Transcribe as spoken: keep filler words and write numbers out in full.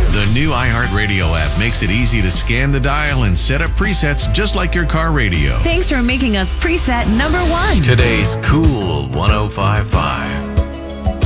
The new iHeartRadio app makes it easy to scan the dial and set up presets just like your car radio. Thanks for making us preset number one. Today's Cool one oh five point five.